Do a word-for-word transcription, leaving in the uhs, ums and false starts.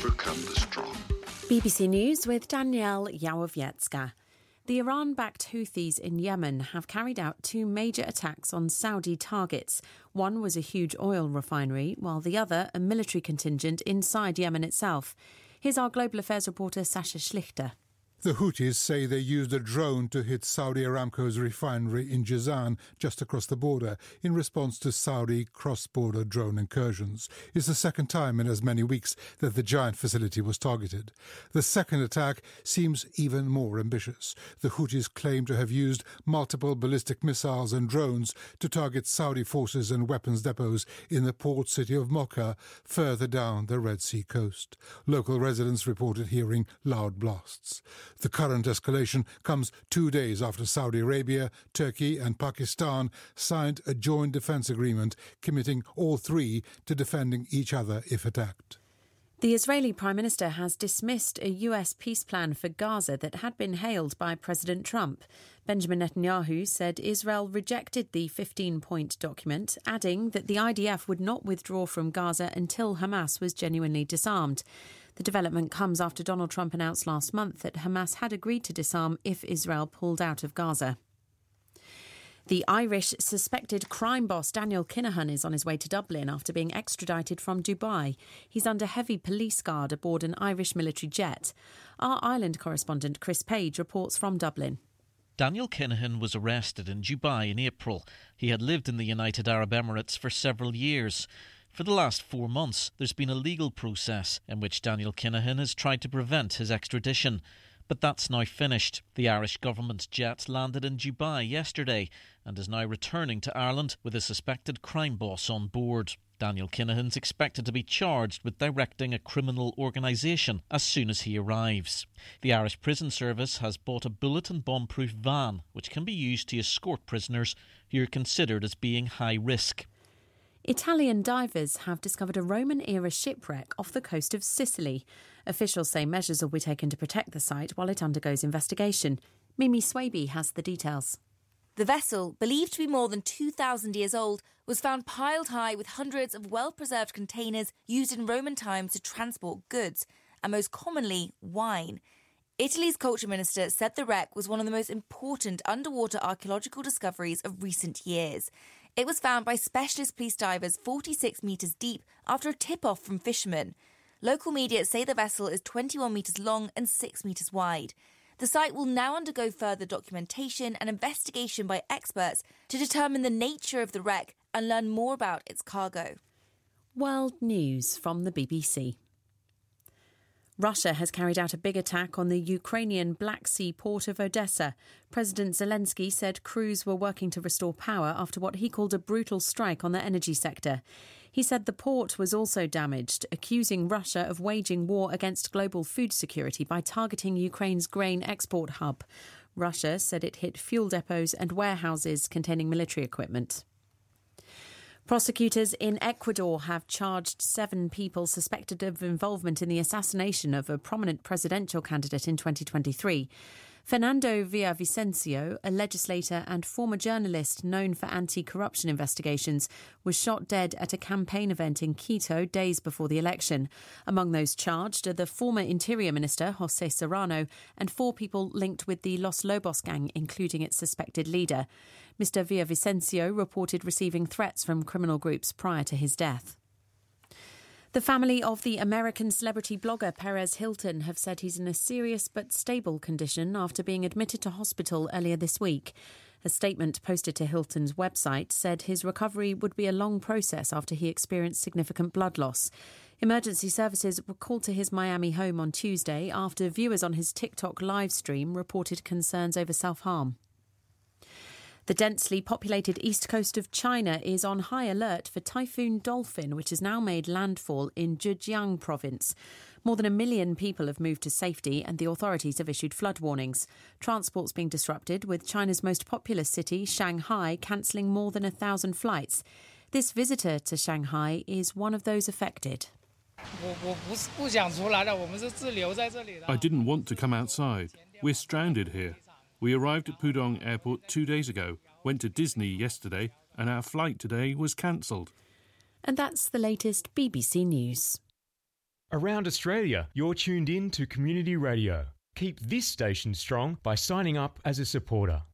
overcome the strong. B B C News with Danielle Yawowiecka. The Iran-backed Houthis in Yemen have carried out two major attacks on Saudi targets. One was a huge oil refinery, while the other a military contingent inside Yemen itself. Here's our Global Affairs reporter Sasha Schlichter. The Houthis say they used a drone to hit Saudi Aramco's refinery in Jazan, just across the border, in response to Saudi cross-border drone incursions. It's the second time in as many weeks that the giant facility was targeted. The second attack seems even more ambitious. The Houthis claim to have used multiple ballistic missiles and drones to target Saudi forces and weapons depots in the port city of Mocha, further down the Red Sea coast. Local residents reported hearing loud blasts. The current escalation comes two days after Saudi Arabia, Turkey and Pakistan signed a joint defence agreement committing all three to defending each other if attacked. The Israeli Prime Minister has dismissed a U S peace plan for Gaza that had been hailed by President Trump. Benjamin Netanyahu said Israel rejected the fifteen-point document, adding that the I D F would not withdraw from Gaza until Hamas was genuinely disarmed. The development comes after Donald Trump announced last month that Hamas had agreed to disarm if Israel pulled out of Gaza. The Irish suspected crime boss Daniel Kinahan is on his way to Dublin after being extradited from Dubai. He's under heavy police guard aboard an Irish military jet. Our Ireland correspondent Chris Page reports from Dublin. Daniel Kinahan was arrested in Dubai in April. He had lived in the United Arab Emirates for several years. For the last four months, there's been a legal process in which Daniel Kinahan has tried to prevent his extradition. But that's now finished. The Irish government jet landed in Dubai yesterday and is now returning to Ireland with a suspected crime boss on board. Daniel Kinahan's expected to be charged with directing a criminal organisation as soon as he arrives. The Irish Prison Service has bought a bullet and bomb-proof van which can be used to escort prisoners who are considered as being high risk. Italian divers have discovered a Roman-era shipwreck off the coast of Sicily. Officials say measures will be taken to protect the site while it undergoes investigation. Mimi Swaby has the details. The vessel, believed to be more than two thousand years old, was found piled high with hundreds of well-preserved containers used in Roman times to transport goods, and most commonly, wine. Italy's culture minister said the wreck was one of the most important underwater archaeological discoveries of recent years. It was found by specialist police divers forty-six metres deep after a tip-off from fishermen. Local media say the vessel is twenty-one metres long and six metres wide. The site will now undergo further documentation and investigation by experts to determine the nature of the wreck and learn more about its cargo. World News from the B B C. Russia has carried out a big attack on the Ukrainian Black Sea port of Odessa. President Zelensky said crews were working to restore power after what he called a brutal strike on the energy sector. He said the port was also damaged, accusing Russia of waging war against global food security by targeting Ukraine's grain export hub. Russia said it hit fuel depots and warehouses containing military equipment. Prosecutors in Ecuador have charged seven people suspected of involvement in the assassination of a prominent presidential candidate in twenty twenty-three. Fernando Villavicencio, a legislator and former journalist known for anti-corruption investigations, was shot dead at a campaign event in Quito days before the election. Among those charged are the former Interior Minister, José Serrano, and four people linked with the Los Lobos gang, including its suspected leader. Mister Villavicencio reported receiving threats from criminal groups prior to his death. The family of the American celebrity blogger Perez Hilton have said he's in a serious but stable condition after being admitted to hospital earlier this week. A statement posted to Hilton's website said his recovery would be a long process after he experienced significant blood loss. Emergency services were called to his Miami home on Tuesday after viewers on his TikTok live stream reported concerns over self-harm. The densely populated east coast of China is on high alert for Typhoon Dolphin, which has now made landfall in Zhejiang province. More than a million people have moved to safety and the authorities have issued flood warnings. Transport's being disrupted, with China's most populous city, Shanghai, cancelling more than a thousand flights. This visitor to Shanghai is one of those affected. I didn't want to come outside. We're stranded here. We arrived at Pudong Airport two days ago, went to Disney yesterday, and our flight today was cancelled. And that's the latest B B C News. Around Australia, you're tuned in to Community Radio. Keep this station strong by signing up as a supporter.